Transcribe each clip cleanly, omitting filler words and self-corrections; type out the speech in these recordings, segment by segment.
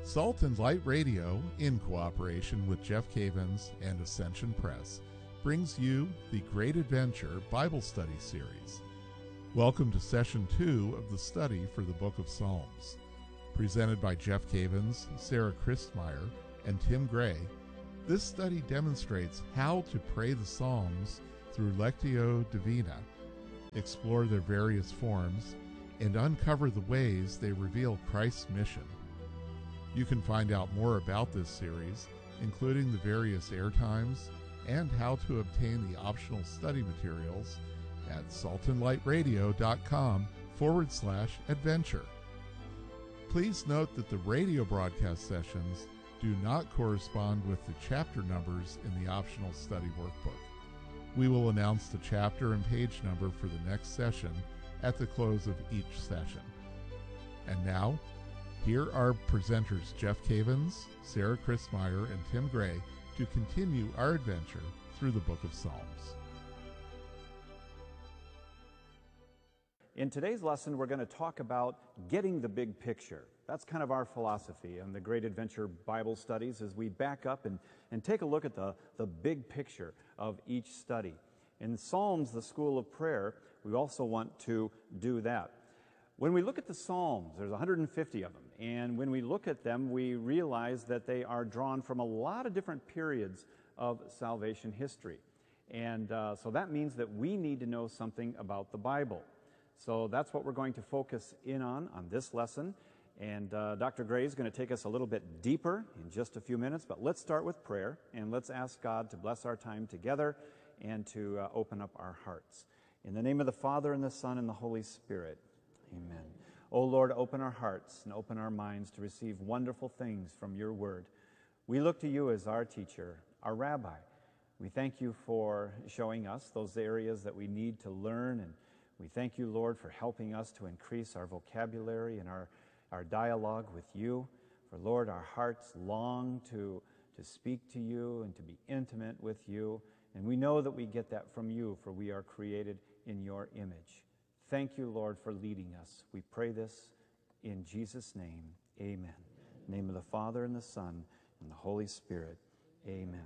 Salt and Light Radio, in cooperation with Jeff Cavins and Ascension Press, brings you the Great Adventure Bible Study Series. Welcome to Session 2 of the study for the Book of Psalms. Presented by Jeff Cavins, Sarah Christmeyer, and Tim Gray, this study demonstrates how to pray the Psalms through Lectio Divina, explore their various forms, and uncover the ways they reveal Christ's mission. You can find out more about this series, including the various airtimes and how to obtain the optional study materials at saltandlightradio.com/adventure. Please note that the radio broadcast sessions do not correspond with the chapter numbers in the optional study workbook. We will announce the chapter and page number for the next session at the close of each session. And now, here are presenters Jeff Cavins, Sarah Christmeyer, and Tim Gray to continue our adventure through the Book of Psalms. In today's lesson, we're going to talk about getting the big picture. That's kind of our philosophy in the Great Adventure Bible Studies as we back up and take a look at the big picture of each study. In Psalms, the School of Prayer, we also want to do that. When we look at the Psalms, there's 150 of them, and when we look at them, we realize that they are drawn from a lot of different periods of salvation history. And so that means that we need to know something about the Bible. So that's what we're going to focus in on this lesson. And Dr. Gray is going to take us a little bit deeper in just a few minutes, but let's start with prayer, and let's ask God to bless our time together and to open up our hearts. In the name of the Father, and the Son, and the Holy Spirit, amen. O Lord, open our hearts and open our minds to receive wonderful things from your word. We look to you as our teacher, our rabbi. We thank you for showing us those areas that we need to learn, and we thank you, Lord, for helping us to increase our vocabulary and our dialogue with you. For, Lord, our hearts long to speak to you and to be intimate with you, and we know that we get that from you, for we are created in your image. Thank you, Lord, for leading us. We pray this in Jesus' name. Amen. In the name of the Father, and the Son, and the Holy Spirit. Amen.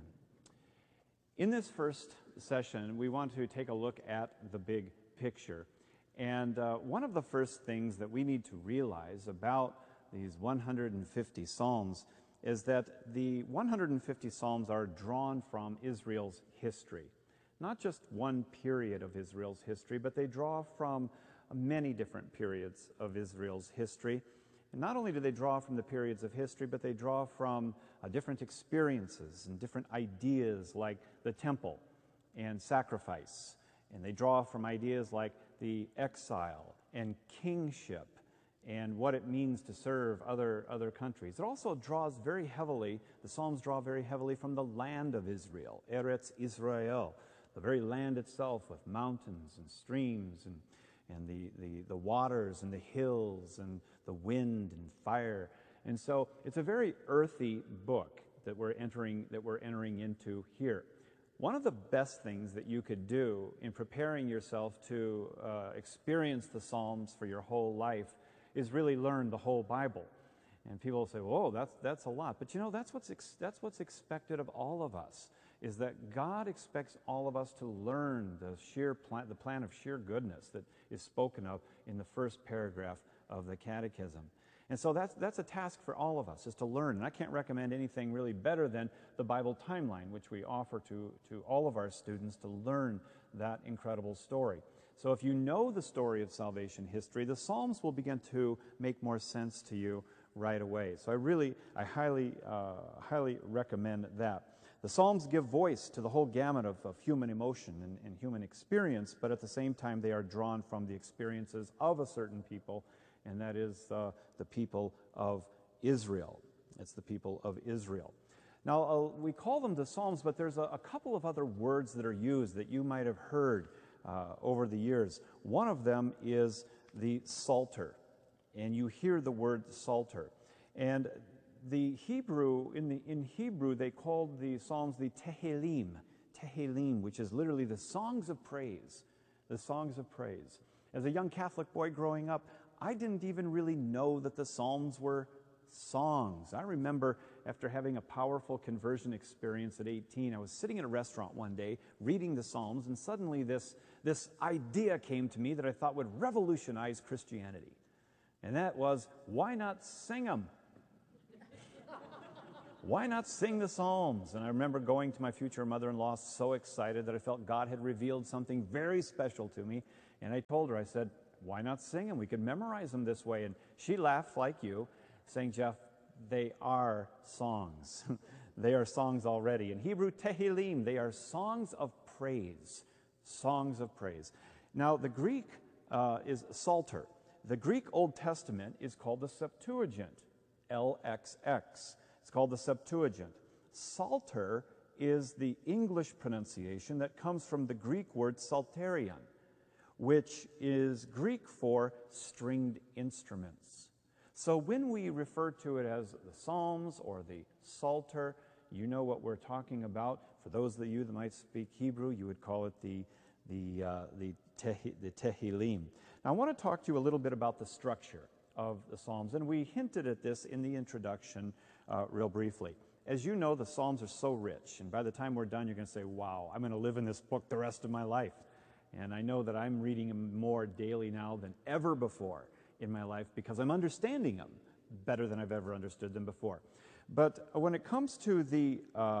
In this first session, we want to take a look at the big picture. And one of the first things that we need to realize about these 150 Psalms is that the 150 Psalms are drawn from Israel's history. Not just one period of Israel's history, but they draw from many different periods of Israel's history. And not only do they draw from the periods of history, but they draw from different experiences and different ideas like the temple and sacrifice. And they draw from ideas like the exile and kingship and what it means to serve other countries. It also draws very heavily, the Psalms draw very heavily from the land of Israel, Eretz Israel, the very land itself with mountains and streams and the waters and the hills and the wind and fire. And so it's a very earthy book that we're entering into here. One of the best things that you could do in preparing yourself to experience the Psalms for your whole life is really learn the whole Bible. And people will say, "Whoa, that's a lot." But you know, that's what's expected of all of us, is that God expects all of us to learn the plan of sheer goodness that is spoken of in the first paragraph of the Catechism. And so that's a task for all of us, is to learn. And I can't recommend anything really better than the Bible Timeline, which we offer to all of our students to learn that incredible story. So if you know the story of salvation history, the Psalms will begin to make more sense to you right away. So I highly recommend that. The Psalms give voice to the whole gamut of human emotion and human experience, but at the same time they are drawn from the experiences of a certain people, and that is the people of Israel. It's the people of Israel. Now, we call them the Psalms, but there's a couple of other words that are used that you might have heard over the years. One of them is the Psalter, and you hear the word Psalter. And the Hebrew, in Hebrew, they called the Psalms the Tehillim, which is literally the songs of praise, the songs of praise. As a young Catholic boy growing up, I didn't even really know that the Psalms were songs. I remember after having a powerful conversion experience at 18, I was sitting in a restaurant one day reading the Psalms, and suddenly this idea came to me that I thought would revolutionize Christianity. And that was, why not sing them? Why not sing the Psalms? And I remember going to my future mother-in-law so excited that I felt God had revealed something very special to me. And I told her, I said, why not sing them? We could memorize them this way. And she laughed like you, saying, Jeff, they are songs. They are songs already. In Hebrew, Tehillim, they are songs of praise. Songs of praise. Now, the Greek is Psalter. The Greek Old Testament is called the Septuagint, LXX. It's called the Septuagint. Psalter is the English pronunciation that comes from the Greek word psalterion, which is Greek for stringed instruments. So when we refer to it as the Psalms or the Psalter, you know what we're talking about. For those of you that might speak Hebrew, you would call it the Tehillim. Now I want to talk to you a little bit about the structure of the Psalms, and we hinted at this in the introduction real briefly. As you know, the Psalms are so rich, and by the time we're done, you're going to say, wow, I'm going to live in this book the rest of my life. And I know that I'm reading them more daily now than ever before in my life because I'm understanding them better than I've ever understood them before. But when it comes to the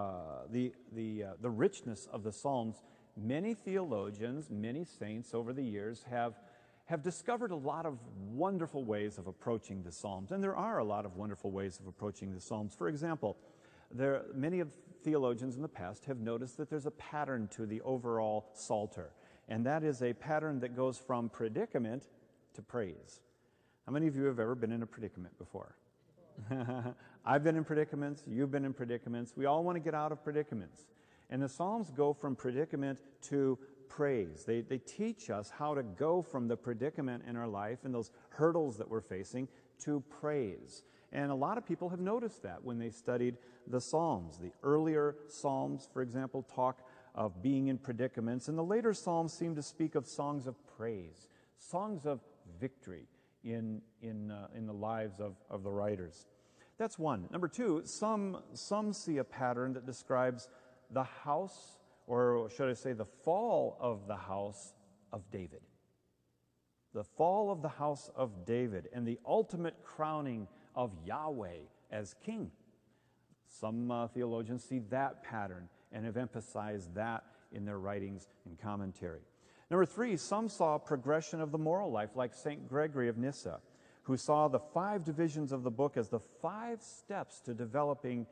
richness of the Psalms, many theologians, many saints over the years have discovered a lot of wonderful ways of approaching the Psalms. And there are a lot of wonderful ways of approaching the Psalms. For example, many of theologians in the past have noticed that there's a pattern to the overall Psalter. And that is a pattern that goes from predicament to praise. How many of you have ever been in a predicament before? I've been in predicaments. You've been in predicaments. We all want to get out of predicaments. And the Psalms go from predicament to praise. They teach us how to go from the predicament in our life and those hurdles that we're facing to praise. And a lot of people have noticed that when they studied the Psalms. The earlier Psalms, for example, talk of being in predicaments, and the later Psalms seem to speak of songs of praise, songs of victory in the lives of the writers. That's one. Number two, some see a pattern that describes the house, or should I say the fall of the house of David. The fall of the house of David and the ultimate crowning of Yahweh as king. Some theologians see that pattern and have emphasized that in their writings and commentary. Number three, some saw a progression of the moral life, like St. Gregory of Nyssa, who saw the 5 divisions of the book as the 5 steps to developing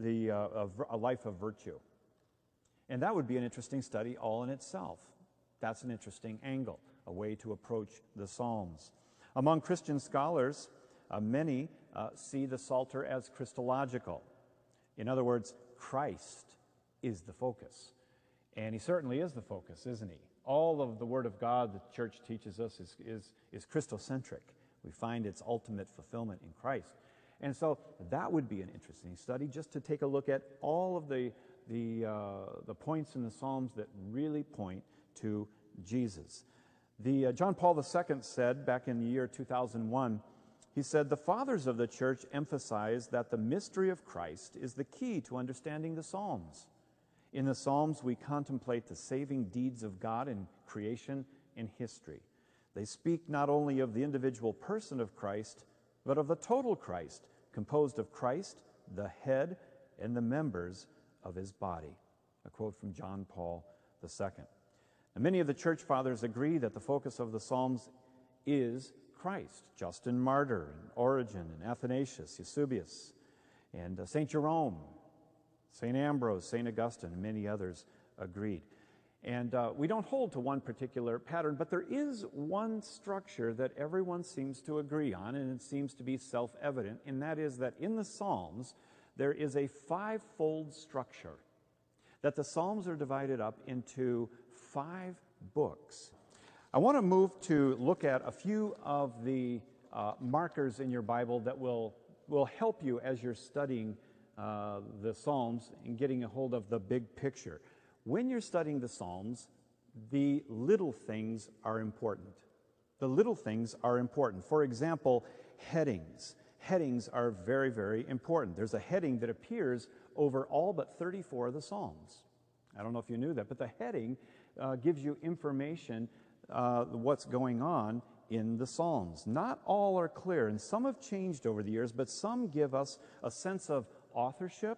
a life of virtue. And that would be an interesting study all in itself. That's an interesting angle, a way to approach the Psalms. Among Christian scholars, many see the Psalter as Christological. In other words, Christ is the focus. And he certainly is the focus, isn't he? All of the Word of God the church teaches us is Christocentric. We find its ultimate fulfillment in Christ. And so that would be an interesting study, just to take a look at all of the points in the Psalms that really point to Jesus. John Paul II said back in the year 2001, he said, the fathers of the church emphasized that the mystery of Christ is the key to understanding the Psalms. In the Psalms, we contemplate the saving deeds of God in creation and history. They speak not only of the individual person of Christ, but of the total Christ, composed of Christ, the head, and the members of his body. A quote from John Paul II. And many of the church fathers agree that the focus of the Psalms is Christ. Justin Martyr, and Origen, and Athanasius, Eusebius, and St. Jerome, St. Ambrose, St. Augustine, and many others agreed. And we don't hold to one particular pattern, but there is one structure that everyone seems to agree on, and it seems to be self-evident, and that is that in the Psalms, there is a 5-fold structure, that the Psalms are divided up into 5 books. I want to move to look at a few of the markers in your Bible that will help you as you're studying the Psalms and getting a hold of the big picture. When you're studying the Psalms, the little things are important. The little things are important. For example, headings. headings are very, very important. There's a heading that appears over all but 34 of the Psalms. I don't know if you knew that, but the heading gives you information what's going on in the Psalms. Not all are clear, and some have changed over the years, but some give us a sense of authorship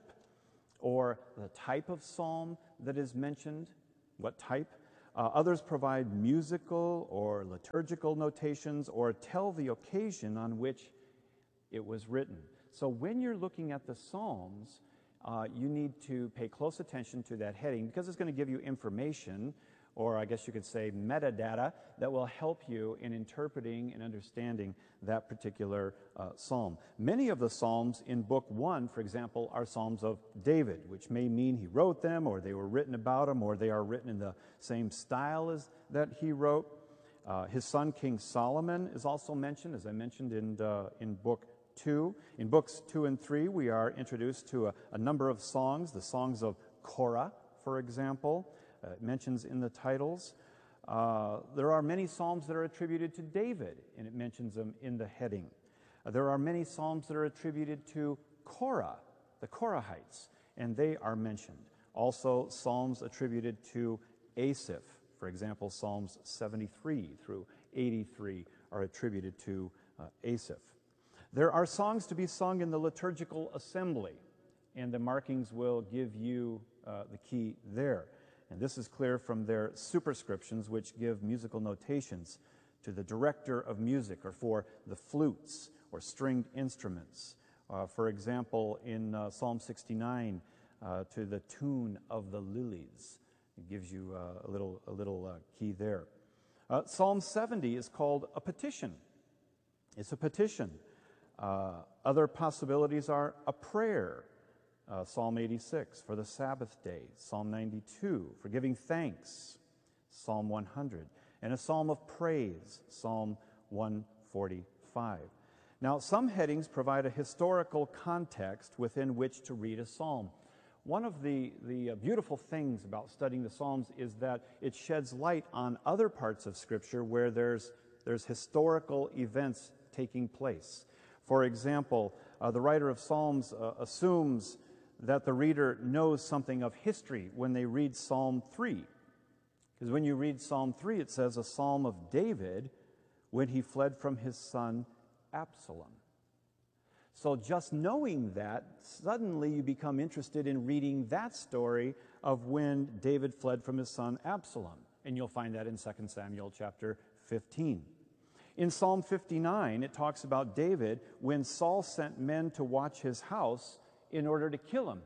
or the type of psalm that is mentioned, what type. Others provide musical or liturgical notations or tell the occasion on which it was written. So when you're looking at the Psalms, you need to pay close attention to that heading because it's going to give you information, or I guess you could say metadata, that will help you in interpreting and understanding that particular psalm. Many of the psalms in Book 1, for example, are psalms of David, which may mean he wrote them, or they were written about him, or they are written in the same style as that he wrote. His son, King Solomon, is also mentioned, as I mentioned in Book 2. In Books 2 and 3, we are introduced to a number of songs, the songs of Korah, for example. It mentions in the titles. There are many psalms that are attributed to David, and it mentions them in the heading. There are many psalms that are attributed to Korah, the Korahites, and they are mentioned. Also, psalms attributed to Asaph, for example, Psalms 73 through 83 are attributed to Asaph. There are songs to be sung in the liturgical assembly, and the markings will give you the key there. And this is clear from their superscriptions, which give musical notations to the director of music or for the flutes or stringed instruments. For example, in Psalm 69, to the tune of the lilies. It gives you a little key there. Psalm 70 is called a petition. It's a petition. Other possibilities are a prayer. Psalm 86 for the Sabbath day, Psalm 92 for giving thanks, Psalm 100, and a psalm of praise, Psalm 145. Now, some headings provide a historical context within which to read a psalm. One of the beautiful things about studying the Psalms is that it sheds light on other parts of Scripture where there's historical events taking place. For example, the writer of Psalms assumes that the reader knows something of history when they read Psalm 3. Because when you read Psalm 3, it says a psalm of David when he fled from his son Absalom. So just knowing that, suddenly you become interested in reading that story of when David fled from his son Absalom. And you'll find that in 2 Samuel chapter 15. In Psalm 59, it talks about David when Saul sent men to watch his house in order to kill him.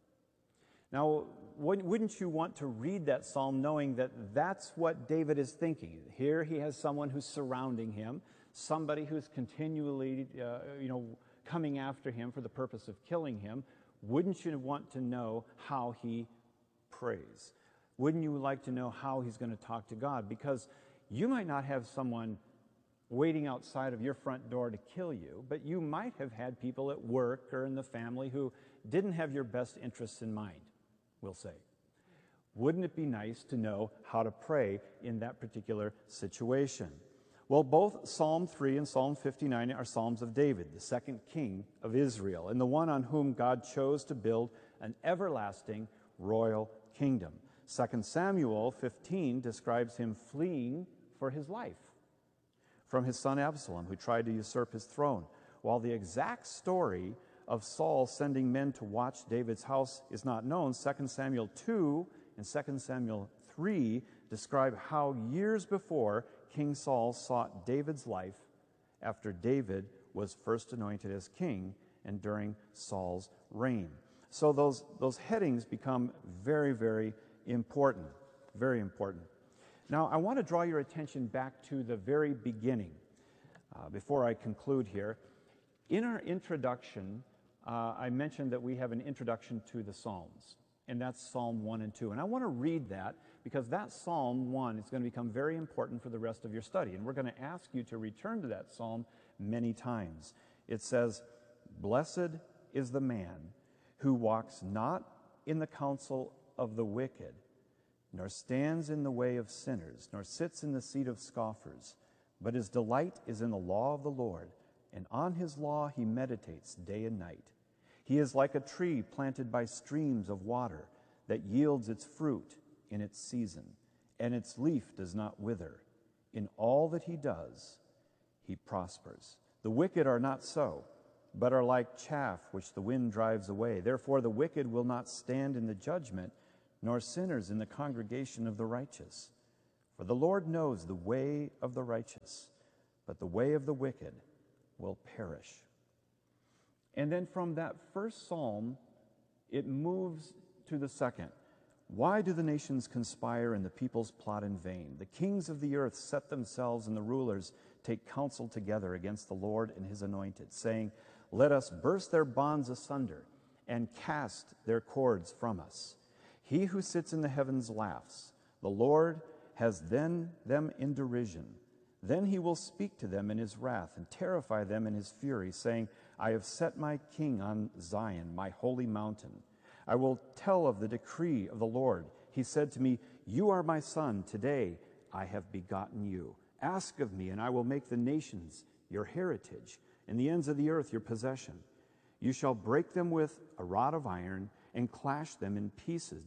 Now, wouldn't you want to read that psalm knowing that that's what David is thinking? Here he has someone who's surrounding him, somebody who's continually, coming after him for the purpose of killing him. Wouldn't you want to know how he prays? Wouldn't you like to know how he's going to talk to God? Because you might not have someone waiting outside of your front door to kill you, but you might have had people at work or in the family who didn't have your best interests in mind, we'll say. Wouldn't it be nice to know how to pray in that particular situation? Well, both Psalm 3 and Psalm 59 are Psalms of David, the second king of Israel, and the one on whom God chose to build an everlasting royal kingdom. 2 Samuel 15 describes him fleeing for his life from his son Absalom, who tried to usurp his throne. While the exact story of Saul sending men to watch David's house is not known, 2 Samuel 2 and 2 Samuel 3 describe how years before King Saul sought David's life after David was first anointed as king and during Saul's reign. So those headings become very, very important, very important. Now, I want to draw your attention back to the very beginning before I conclude here. In our introduction, I mentioned that we have an introduction to the Psalms, and that's Psalm 1 and 2. And I want to read that because that Psalm 1 is going to become very important for the rest of your study. And we're going to ask you to return to that psalm many times. It says, "Blessed is the man who walks not in the counsel of the wicked, nor stands in the way of sinners, nor sits in the seat of scoffers, but his delight is in the law of the Lord, and on his law he meditates day and night. He is like a tree planted by streams of water that yields its fruit in its season, and its leaf does not wither. In all that he does, he prospers. The wicked are not so, but are like chaff which the wind drives away. Therefore the wicked will not stand in the judgment, nor sinners in the congregation of the righteous. For the Lord knows the way of the righteous, but the way of the wicked will perish. And then from that first psalm, it moves to the second. Why do the nations conspire and the peoples plot in vain? The kings of the earth set themselves, and the rulers take counsel together against the Lord and his anointed, saying, let us burst their bonds asunder and cast their cords from us. He who sits in the heavens laughs. The Lord has then them in derision. Then he will speak to them in his wrath and terrify them in his fury, saying, I have set my king on Zion, my holy mountain. I will tell of the decree of the Lord. He said to me, you are my son. Today I have begotten you. Ask of me, and I will make the nations your heritage, and the ends of the earth your possession. You shall break them with a rod of iron and dash them in pieces,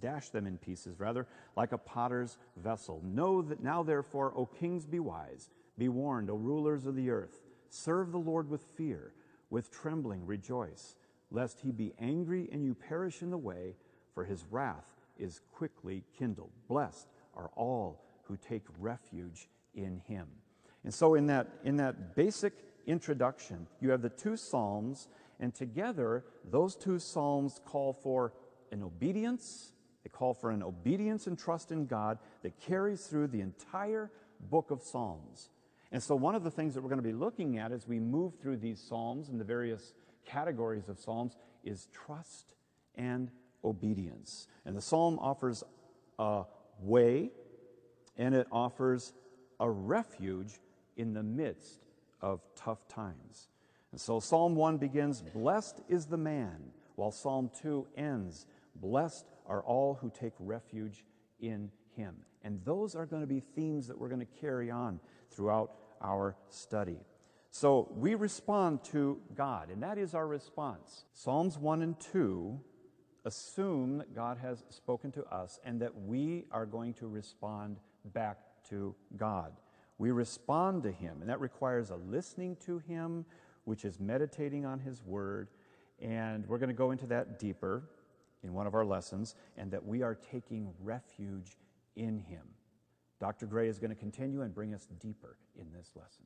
like a potter's vessel. Know that now, therefore, O kings, be wise. Be warned, O rulers of the earth. Serve the Lord with fear, with trembling rejoice, lest he be angry and you perish in the way, for his wrath is quickly kindled. Blessed are all who take refuge in him. And so in that basic introduction, you have the two psalms, and together those two psalms call for an obedience. They call for an obedience and trust in God that carries through the entire book of Psalms. And so one of the things that we're going to be looking at as we move through these psalms and the various categories of psalms is trust and obedience. And the psalm offers a way, and it offers a refuge in the midst of tough times. And so Psalm 1 begins, blessed is the man, while Psalm 2 ends, blessed are all who take refuge in him. And those are going to be themes that we're going to carry on throughout our study. So we respond to God, and that is our response. Psalms 1 and 2 assume that God has spoken to us and that we are going to respond back to God. We respond to him, and that requires a listening to him, which is meditating on his word, and we're going to go into that deeper in one of our lessons, and that we are taking refuge in him. Dr. Gray is going to continue and bring us deeper in this lesson.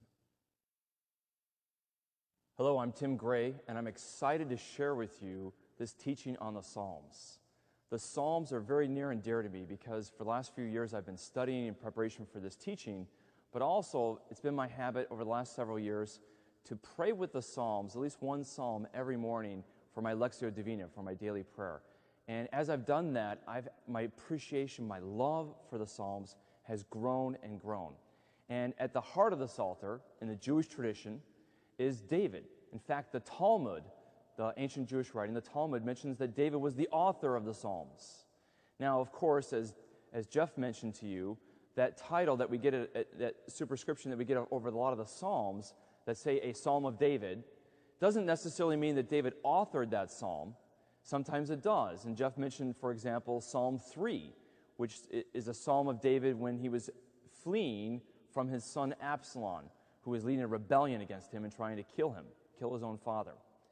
Hello, I'm Tim Gray, and I'm excited to share with you this teaching on the Psalms. The Psalms are very near and dear to me because for the last few years I've been studying in preparation for this teaching, but also it's been my habit over the last several years to pray with the Psalms, at least one Psalm every morning for my Lectio Divina, for my daily prayer. And as I've done that, my appreciation, my love for the Psalms has grown and grown. And at the heart of the Psalter, in the Jewish tradition, is David. In fact, the Talmud, the ancient Jewish writing, the Talmud mentions that David was the author of the Psalms. Now, of course, as Jeff mentioned to you, that title that we get, that superscription that we get over a lot of the Psalms that say a Psalm of David, doesn't necessarily mean that David authored that psalm. Sometimes it does. And Jeff mentioned, for example, Psalm 3, which is a psalm of David when he was fleeing from his son Absalom, who was leading a rebellion against him and trying to kill his own father.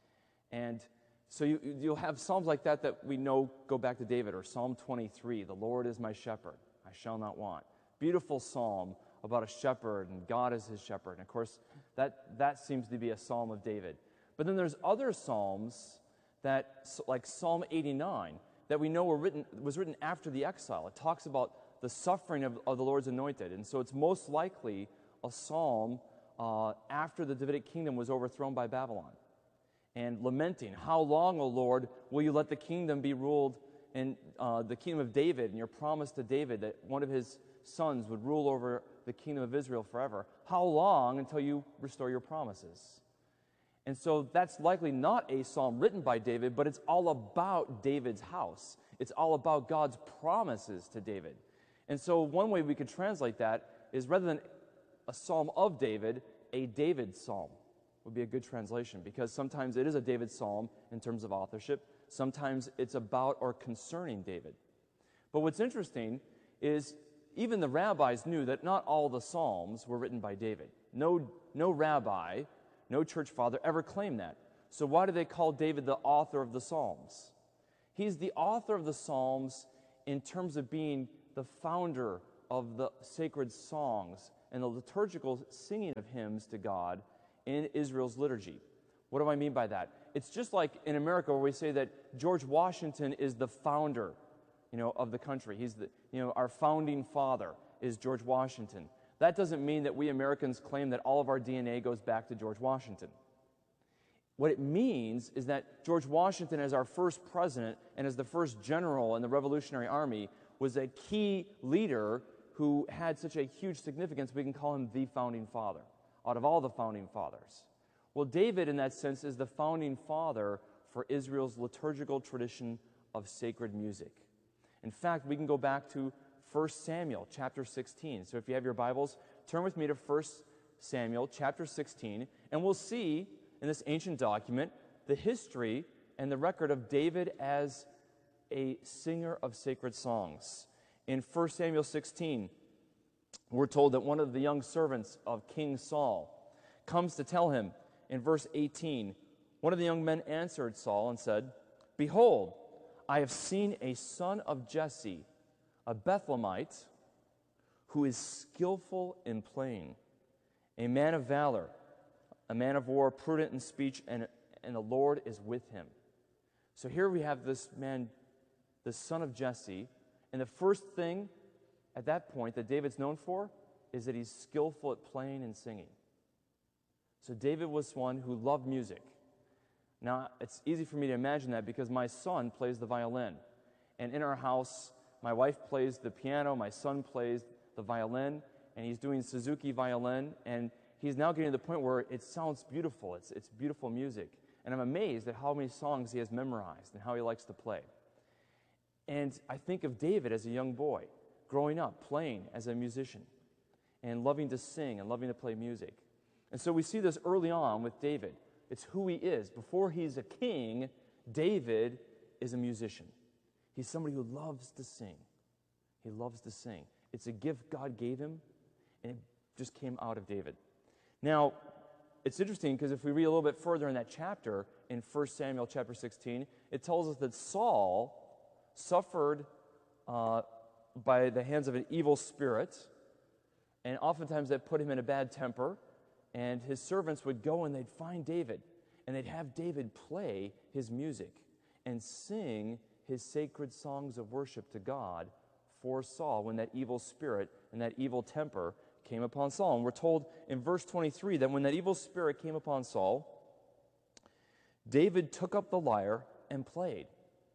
And so you'll have psalms like that we know go back to David, or Psalm 23, the Lord is my shepherd, I shall not want. Beautiful psalm about a shepherd, and God is his shepherd. And of course, that seems to be a psalm of David. But then there's other psalms that, like Psalm 89, that we know was written after the exile. It talks about the suffering of the Lord's anointed. And so it's most likely a psalm after the Davidic kingdom was overthrown by Babylon. And lamenting, how long, O Lord, will you let the kingdom be ruled in the kingdom of David, and your promise to David that one of his sons would rule over the kingdom of Israel forever? How long until you restore your promises? And so that's likely not a psalm written by David, but it's all about David's house. It's all about God's promises to David. And so one way we could translate that is, rather than a psalm of David, a David psalm. would be a good translation, because sometimes it is a David psalm in terms of authorship. Sometimes it's about or concerning David. But what's interesting is even the rabbis knew that not all the psalms were written by David. No rabbi, no church father ever claimed that. So why do they call David the author of the psalms? He's the author of the psalms in terms of being the founder of the sacred songs and the liturgical singing of hymns to God in Israel's liturgy. What do I mean by that? It's just like in America where we say that George Washington is the founder, of the country. He's our founding father is George Washington. That doesn't mean that we Americans claim that all of our DNA goes back to George Washington. What it means is that George Washington, as our first president and as the first general in the Revolutionary Army, was a key leader who had such a huge significance, we can call him the founding father out of all the founding fathers. Well, David, in that sense, is the founding father for Israel's liturgical tradition of sacred music. In fact, we can go back to 1 Samuel chapter 16. So if you have your Bibles, turn with me to 1 Samuel chapter 16, and we'll see in this ancient document the history and the record of David as a singer of sacred songs. In 1 Samuel 16, we're told that one of the young servants of King Saul comes to tell him in verse 18, one of the young men answered Saul and said, "Behold, I have seen a son of Jesse, a Bethlehemite, who is skillful in playing, a man of valor, a man of war, prudent in speech, and the Lord is with him." So here we have this man, the son of Jesse, and the first thing at that point that David's known for is that he's skillful at playing and singing. So David was one who loved music. Now, it's easy for me to imagine that because my son plays the violin. And in our house, my wife plays the piano, my son plays the violin, and he's doing Suzuki violin, and he's now getting to the point where it sounds beautiful. It's beautiful music. And I'm amazed at how many songs he has memorized and how he likes to play. And I think of David as a young boy, growing up, playing as a musician, and loving to sing and loving to play music. And so we see this early on with David. It's who he is. Before he's a king, David is a musician. He's somebody who loves to sing. He loves to sing. It's a gift God gave him, and it just came out of David. Now, it's interesting because if we read a little bit further in that chapter, in 1 Samuel chapter 16, it tells us that Saul suffered by the hands of an evil spirit, and oftentimes that put him in a bad temper, and his servants would go and they'd find David, and they'd have David play his music and sing his sacred songs of worship to God for Saul when that evil spirit and that evil temper came upon Saul. And we're told in verse 23 that when that evil spirit came upon Saul, David took up the lyre and played.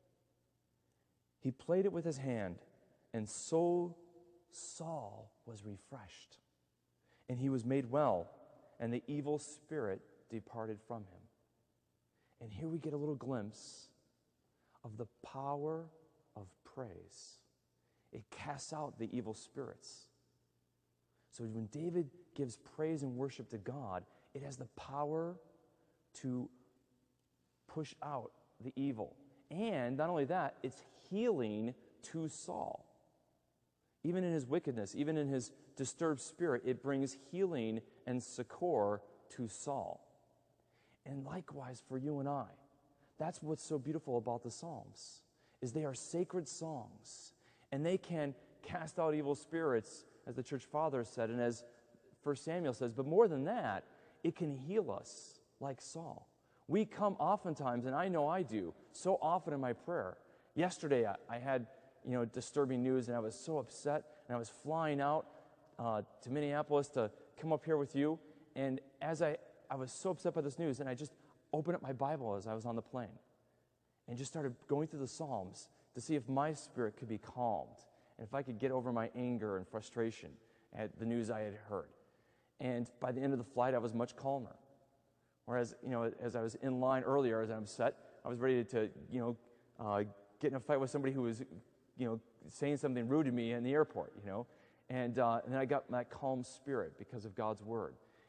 He played it with his hand, and so Saul was refreshed, and he was made well, and the evil spirit departed from him. And here we get a little glimpse of the power of praise. It casts out the evil spirits. So when David gives praise and worship to God, it has the power to push out the evil. And not only that, it's healing to Saul. Even in his wickedness, even in his disturbed spirit, it brings healing and succor to Saul. And likewise for you and I. That's what's so beautiful about the Psalms, is they are sacred songs, and they can cast out evil spirits, as the church fathers said, and as 1 Samuel says, but more than that, it can heal us like Saul. We come oftentimes, and I know I do, so often in my prayer. Yesterday, I had disturbing news, and I was so upset, and I was flying out to Minneapolis to come up here with you, and as I was so upset by this news, and I just opened up my Bible as I was on the plane and just started going through the Psalms to see if my spirit could be calmed and if I could get over my anger and frustration at the news I had heard. And by the end of the flight, I was much calmer. Whereas, as I was in line earlier, as I'm upset, I was ready to, get in a fight with somebody who was, saying something rude to me in the airport, and then I got that calm spirit because of God's word.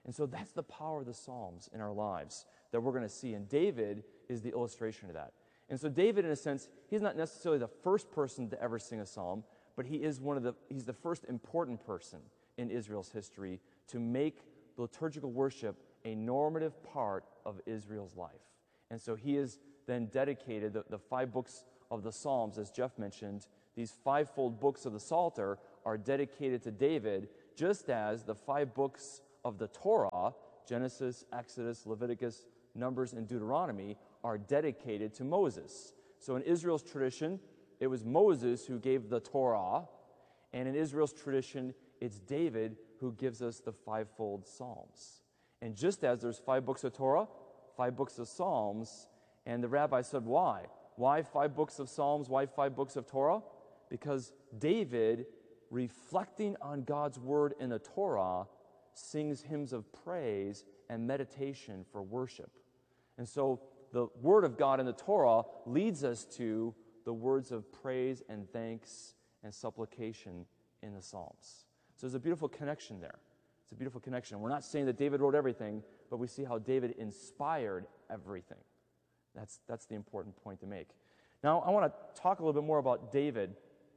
And so that's the power of the Psalms in our lives that we're going to see. And David is the illustration of that. And so David, in a sense, he's not necessarily the first person to ever sing a psalm, but he's the first important person in Israel's history to make liturgical worship a normative part of Israel's life. And so he is then dedicated, the 5 books of the Psalms, as Jeff mentioned, these 5-fold books of the Psalter are dedicated to David, just as the 5 books of the Torah, Genesis, Exodus, Leviticus, Numbers, and Deuteronomy, are dedicated to Moses. So in Israel's tradition, it was Moses who gave the Torah, and in Israel's tradition, it's David who gives us the 5-fold Psalms. And just as there's 5 books of Torah, 5 books of Psalms, and the rabbi said, why? Why 5 books of Psalms? Why 5 books of Torah? Because David, reflecting on God's word in the Torah, sings hymns of praise and meditation for worship. And so the word of God in the Torah leads us to the words of praise and thanks and supplication in the Psalms. So there's a beautiful connection there. It's a beautiful connection. We're not saying that David wrote everything, but we see how David inspired everything. That's the important point to make. Now, I want to talk a little bit more about David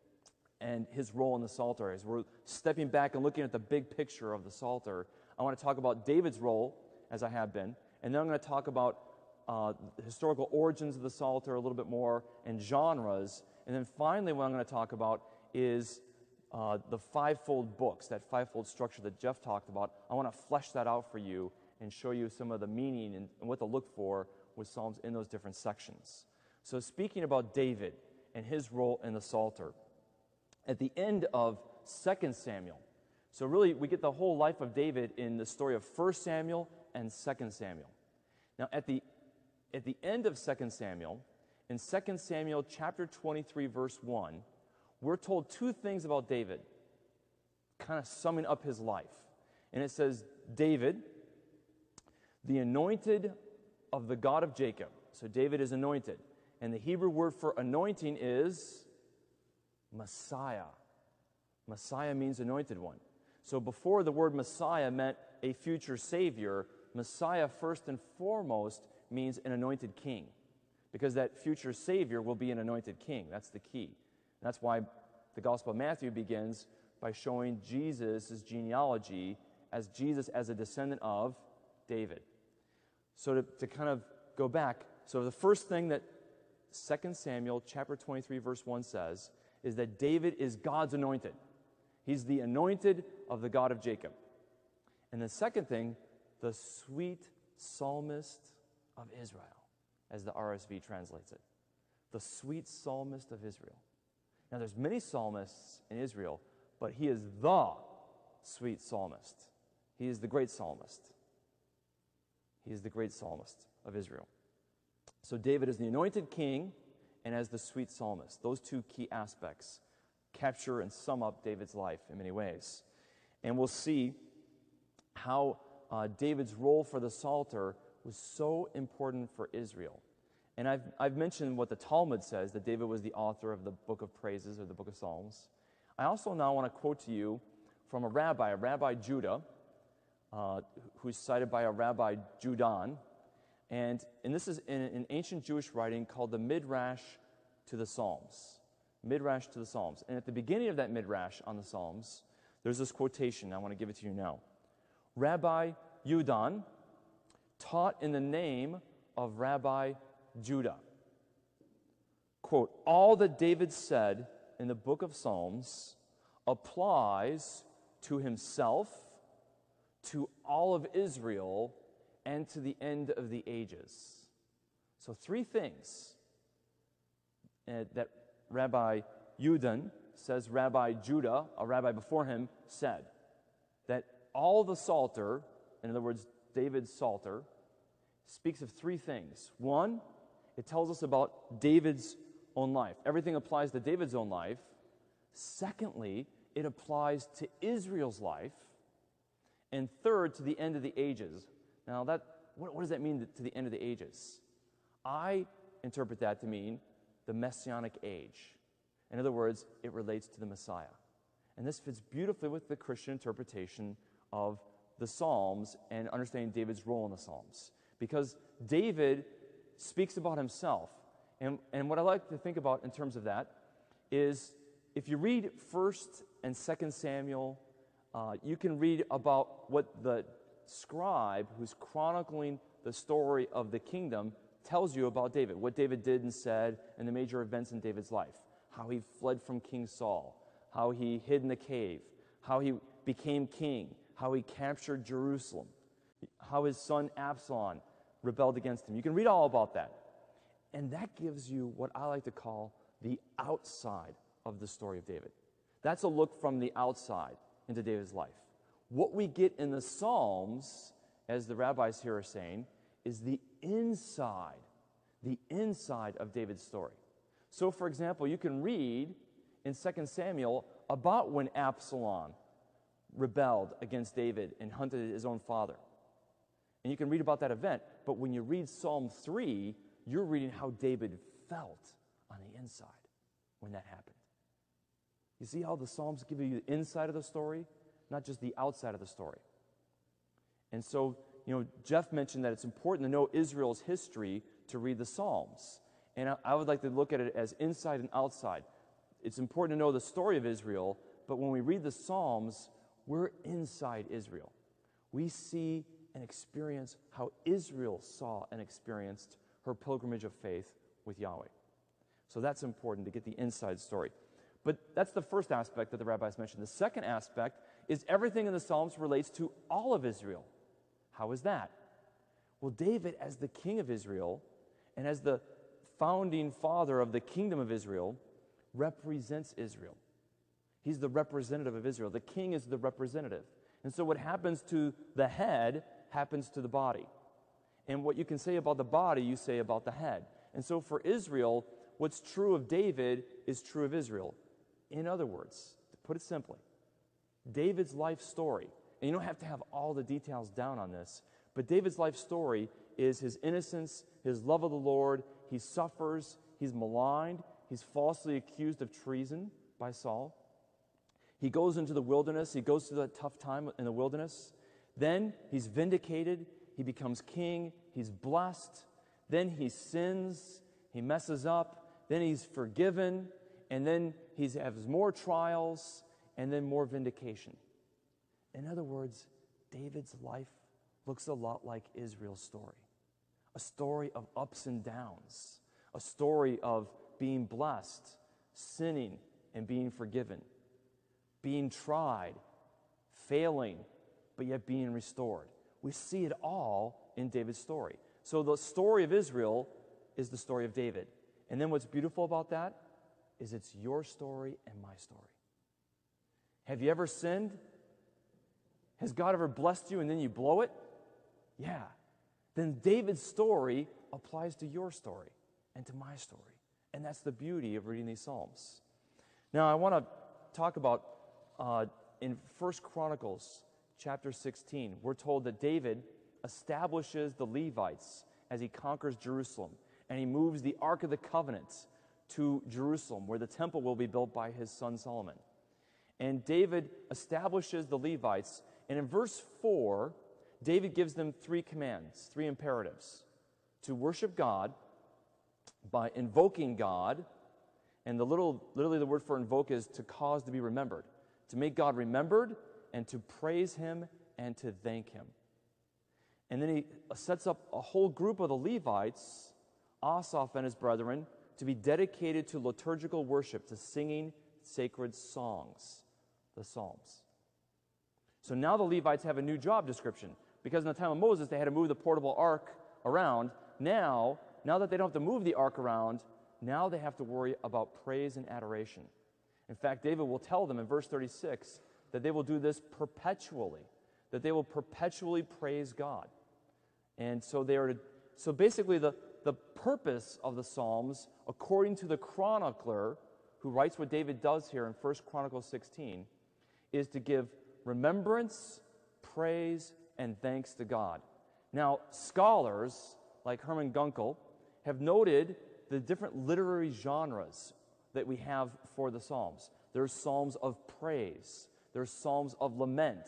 and his role in the Psalter. As we're stepping back and looking at the big picture of the Psalter, I want to talk about David's role, as I have been, and then I'm going to talk about the historical origins of the Psalter a little bit more, and genres, and then finally what I'm going to talk about is the 5-fold books, that 5-fold structure that Jeff talked about. I want to flesh that out for you and show you some of the meaning and what to look for with Psalms in those different sections. So speaking about David and his role in the Psalter, at the end of 2 Samuel, so really we get the whole life of David in the story of 1 Samuel and 2 Samuel. Now at the end of 2 Samuel, in 2 Samuel chapter 23, verse 1, we're told 2 things about David, kind of summing up his life. And it says, David, the anointed of the God of Jacob. So David is anointed. And the Hebrew word for anointing is Messiah. Messiah means anointed one. So before the word Messiah meant a future Savior, Messiah first and foremost means an anointed king, because that future Savior will be an anointed king. That's the key. And that's why the Gospel of Matthew begins by showing Jesus' genealogy as Jesus as a descendant of David. So to kind of go back, so the first thing that 2 Samuel chapter 23 verse 1 says is that David is God's anointed. He's the anointed of the God of Jacob. And the second thing, the sweet psalmist of Israel, as the RSV translates it. The sweet psalmist of Israel. Now there's many psalmists in Israel, but he is the sweet psalmist. He is the great psalmist. He is the great psalmist of Israel. So David is the anointed king and as the sweet psalmist. Those 2 key aspects capture and sum up David's life in many ways. And we'll see how David's role for the Psalter was so important for Israel. And I've mentioned what the Talmud says, that David was the author of the book of praises or the book of Psalms. I also now want to quote to you from a Rabbi Judah, who's cited by a Rabbi Judan. And this is in an ancient Jewish writing called the Midrash to the Psalms. Midrash to the Psalms. And at the beginning of that Midrash on the Psalms, there's this quotation. I want to give it to you now. Rabbi Judan taught in the name of Rabbi Judah. Quote, all that David said in the book of Psalms applies to himself, to all of Israel, and to the end of the ages. So 3 things that Rabbi Judan says Rabbi Judah, a rabbi before him, said. That all the Psalter, in other words, David's Psalter, speaks of 3 things. 1, it tells us about David's own life. Everything applies to David's own life. Secondly, it applies to Israel's life. And third, to the end of the ages. Now, what does that mean to the end of the ages? I interpret that to mean the Messianic age. In other words, it relates to the Messiah. And this fits beautifully with the Christian interpretation of the Psalms and understanding David's role in the Psalms. Because David speaks about himself. And what I like to think about in terms of that is if you read 1st and 2nd Samuel, you can read about what the scribe who's chronicling the story of the kingdom tells you about David, what David did and said, and the major events in David's life, how he fled from King Saul, how he hid in the cave, how he became king, how he captured Jerusalem, how his son Absalom rebelled against him. You can read all about that. And that gives you what I like to call the outside of the story of David. That's a look from the outside into David's life. What we get in the Psalms, as the rabbis here are saying, is the inside of David's story. So, for example, you can read in 2 Samuel about when Absalom rebelled against David and hunted his own father. And you can read about that event. But when you read Psalm 3, you're reading how David felt on the inside when that happened. You see how the Psalms give you the inside of the story, not just the outside of the story. And so, Jeff mentioned that it's important to know Israel's history to read the Psalms. And I would like to look at it as inside and outside. It's important to know the story of Israel, but when we read the Psalms, we're inside Israel. We see and experience how Israel saw and experienced her pilgrimage of faith with Yahweh. So that's important to get the inside story. But that's the first aspect that the rabbis mentioned. The second aspect is everything in the Psalms relates to all of Israel. How is that? Well, David, as the king of Israel and as the founding father of the kingdom of Israel, represents Israel. He's the representative of Israel. The king is the representative. And so what happens to the head happens to the body. And what you can say about the body, you say about the head. And so for Israel, what's true of David is true of Israel. In other words, to put it simply, David's life story, and you don't have to have all the details down on this, but David's life story is his innocence, his love of the Lord. He suffers, he's maligned, he's falsely accused of treason by Saul. He goes into the wilderness, he goes through that tough time in the wilderness. Then he's vindicated, he becomes king, he's blessed. Then he sins, he messes up, then he's forgiven, and then he has more trials, and then more vindication. In other words, David's life looks a lot like Israel's story. A story of ups and downs. A story of being blessed, sinning, and being forgiven. Being tried, failing, but yet being restored. We see it all in David's story. So the story of Israel is the story of David. And then what's beautiful about that is it's your story and my story. Have you ever sinned? Has God ever blessed you and then you blow it? Yeah. Then David's story applies to your story and to my story. And that's the beauty of reading these Psalms. Now, I want to talk about in 1 Chronicles chapter 16, we're told that David establishes the Levites as he conquers Jerusalem, and he moves the Ark of the Covenant to Jerusalem, where the temple will be built by his son Solomon. And David establishes the Levites, and in verse 4, David gives them 3 commands, 3 imperatives: to worship God by invoking God, and literally the word for invoke is to cause to be remembered, to make God remembered, and to praise him and to thank him. And then he sets up a whole group of the Levites, Asaph and his brethren, to be dedicated to liturgical worship, to singing sacred songs, the Psalms. So now the Levites have a new job description, because in the time of Moses, they had to move the portable ark around. Now that they don't have to move the ark around, now they have to worry about praise and adoration. In fact, David will tell them in verse 36 that they will do this perpetually, that they will perpetually praise God. And so basically the purpose of the Psalms, according to the chronicler who writes what David does here in 1 Chronicles 16, is to give remembrance, praise, and thanks to God. Now, scholars like Herman Gunkel have noted the different literary genres that we have for the Psalms. There's psalms of praise. There's psalms of lament.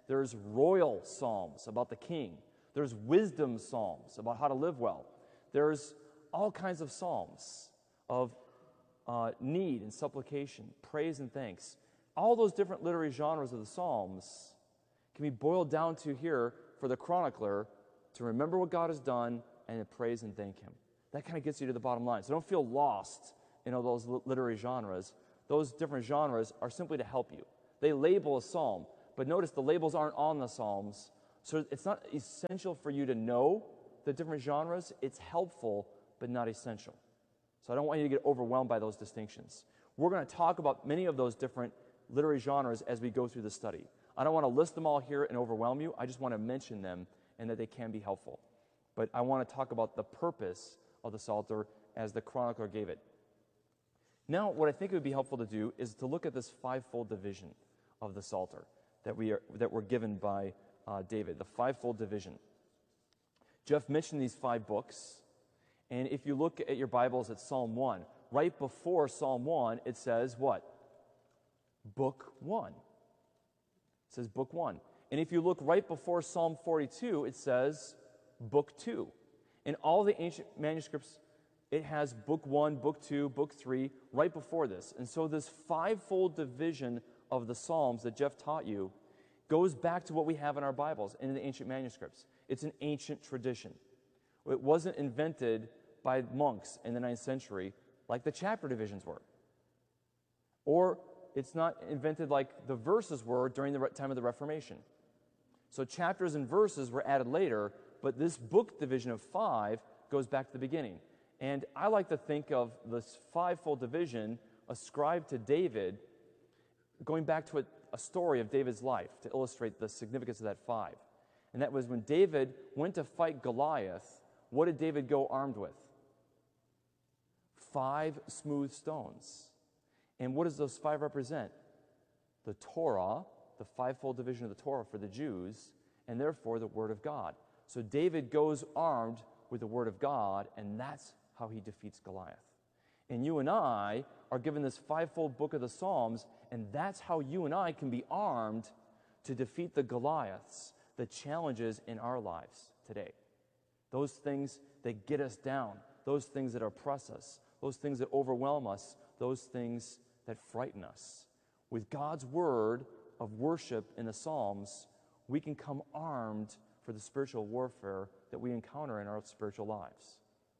There's royal psalms about the king. There's wisdom psalms about how to live well. There's all kinds of psalms of need and supplication, praise and thanks. All those different literary genres of the Psalms can be boiled down to here for the chronicler to remember what God has done and to praise and thank Him. That kind of gets you to the bottom line. So don't feel lost in all those literary genres. Those different genres are simply to help you. They label a psalm, but notice the labels aren't on the Psalms. So it's not essential for you to know the different genres. It's helpful, but not essential. So I don't want you to get overwhelmed by those distinctions. We're going to talk about many of those different literary genres as we go through the study. I don't want to list them all here and overwhelm you. I just want to mention them and that they can be helpful. But I want to talk about the purpose of the Psalter as the chronicler gave it. Now, what I think it would be helpful to do is to look at this fivefold division of the Psalter that we're given by David, the fivefold division. Jeff mentioned these 5 books, and if you look at your Bibles at Psalm 1, right before Psalm 1, it says what? Book 1. It says Book 1. And if you look right before Psalm 42, it says Book 2. In all the ancient manuscripts, it has Book 1, Book 2, Book 3, right before this. And so this fivefold division of the Psalms that Jeff taught you goes back to what we have in our Bibles and in the ancient manuscripts. It's an ancient tradition. It wasn't invented by monks in the 9th century like the chapter divisions were. Or it's not invented like the verses were during the time of the Reformation. So chapters and verses were added later, but this book division of 5 goes back to the beginning. And I like to think of this fivefold division ascribed to David going back to a story of David's life to illustrate the significance of that 5. And that was when David went to fight Goliath, what did David go armed with? 5 smooth stones. And what does those 5 represent? The Torah, the fivefold division of the Torah for the Jews, and therefore the Word of God. So David goes armed with the Word of God, and that's how he defeats Goliath. And you and I are given this fivefold book of the Psalms, and that's how you and I can be armed to defeat the Goliaths, the challenges in our lives today. Those things that get us down, those things that oppress us, those things that overwhelm us, those things that frighten us. With God's word of worship in the Psalms, we can come armed for the spiritual warfare that we encounter in our spiritual lives.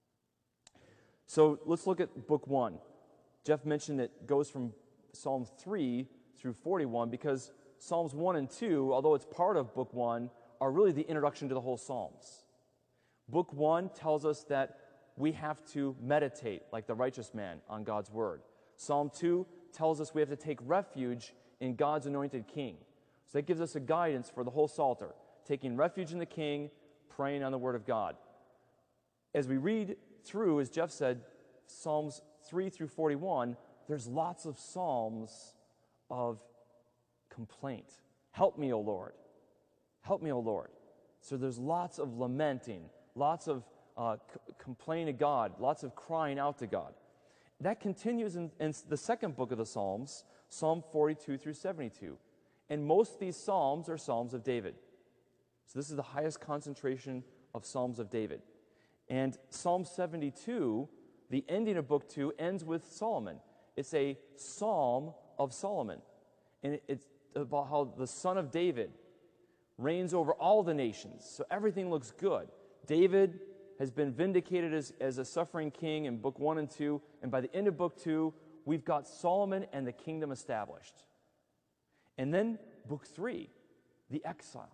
So let's look at Book 1. Jeff mentioned it goes from Psalm 3 through 41 because Psalms 1 and 2, although it's part of Book 1, are really the introduction to the whole Psalms. Book 1 tells us that we have to meditate like the righteous man on God's word. Psalm 2 tells us we have to take refuge in God's anointed king. So that gives us a guidance for the whole Psalter, taking refuge in the king, praying on the word of God. As we read through, as Jeff said, Psalms 3 through 41, there's lots of psalms of complaint. Help me, O Lord. Help me, O Lord. So there's lots of lamenting, lots of complaining to God, lots of crying out to God. That continues in the second book of the Psalms, Psalm 42 through 72. And most of these psalms are psalms of David. So this is the highest concentration of psalms of David. And Psalm 72, the ending of Book 2, ends with Solomon. It's a psalm of Solomon. And it's about how the son of David reigns over all the nations. So everything looks good. David has been vindicated as a suffering king in Book 1 and 2. And by the end of Book 2, we've got Solomon and the kingdom established. And then Book 3, the exile.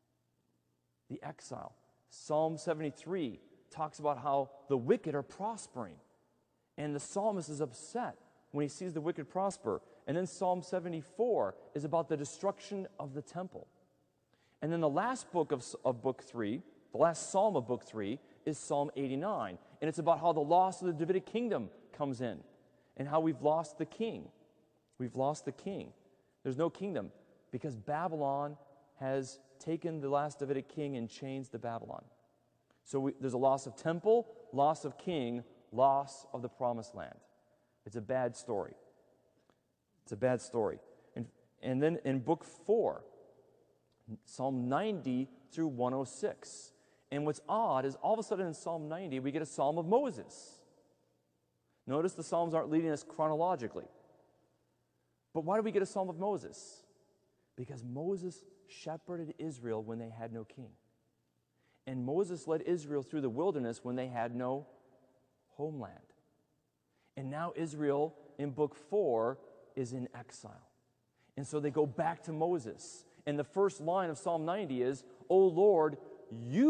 The exile. Psalm 73 talks about how the wicked are prospering. And the psalmist is upset when he sees the wicked prosper. And then Psalm 74 is about the destruction of the temple. And then the last book of Book 3, the last psalm of Book 3, is Psalm 89. And it's about how the loss of the Davidic kingdom comes in and how we've lost the king. We've lost the king. There's no kingdom because Babylon has taken the last Davidic king and changed to Babylon. So there's a loss of temple, loss of king, loss of the promised land. It's a bad story. It's a bad story. And then in Book 4, Psalm 90 through 106. And what's odd is all of a sudden in Psalm 90, we get a Psalm of Moses. Notice the Psalms aren't leading us chronologically. But why do we get a Psalm of Moses? Because Moses shepherded Israel when they had no king. And Moses led Israel through the wilderness when they had no homeland. And now Israel, in Book 4, is in exile. And so they go back to Moses. And the first line of Psalm 90 is, "O Lord, you